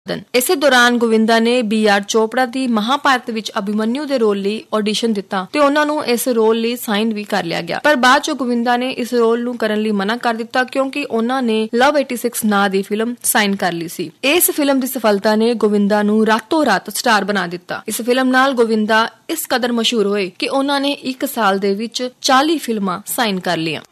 ਇਸੇ ਦੌਰਾਨ ਗੋਵਿੰਦਾ ਨੇ ਬੀ.ਆਰ. ਚੋਪੜਾ ਦੀ ਮਹਾਭਾਰਤ ਵਿੱਚ ਅਭਿਮਨਿਊ ਦੇ ਰੋਲ ਲਈ ਆਡੀਸ਼ਨ ਦਿੱਤਾ ਤੇ ਉਹਨਾਂ ਨੂੰ ਇਸ ਰੋਲ ਲਈ ਸਾਈਨ ਵੀ ਕਰ ਲਿਆ ਗਿਆ। ਪਰ ਬਾਅਦ ਚ ਗੋਵਿੰਦਾ ਨੇ ਇਸ ਰੋਲ ਨੂੰ ਕਰਨ ਲਈ ਮਨਾ ਕਰ ਦਿੱਤਾ ਕਿਉਂਕਿ ਉਹਨਾਂ ਨੇ ਲਵ 86 ਨਾਂ ਦੀ ਫਿਲਮ ਸਾਈਨ ਕਰ ਲਈ ਸੀ। ਇਸ ਫਿਲਮ ਦੀ ਸਫਲਤਾ ਨੇ ਗੋਵਿੰਦਾ ਨੂੰ ਰਾਤੋਂ ਰਾਤ ਸਟਾਰ ਬਣਾ ਦਿੱਤਾ। ਇਸ ਫਿਲਮ ਨਾਲ ਗੋਵਿੰਦਾ ਇਸ ਕਦਰ ਮਸ਼ਹੂਰ ਹੋਏ ਕਿ ਉਹਨਾਂ ਨੇ 1 ਸਾਲ ਦੇ ਵਿੱਚ 40 ਫਿਲਮਾਂ ਸਾਈਨ ਕਰ ਲਈਆਂ।